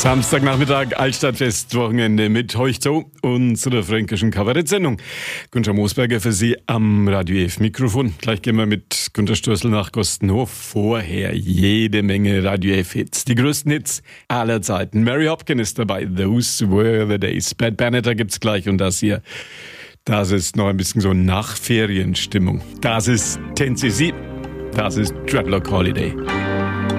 Samstagnachmittag, Altstadtfest-Wochenende mit euch zu unserer fränkischen Kabarettsendung. Günther Moosberger für Sie am Radio F Mikrofon. Gleich gehen wir mit Günter Stößl nach Gostenhof. Vorher jede Menge Radio F-Hits. Die größten Hits aller Zeiten. Mary Hopkin ist dabei. Those were the days. Bad Banneter gibt's gleich und das hier. Das ist noch ein bisschen so Nachferienstimmung. Das ist 10cc. Das ist Dreadlock Holiday.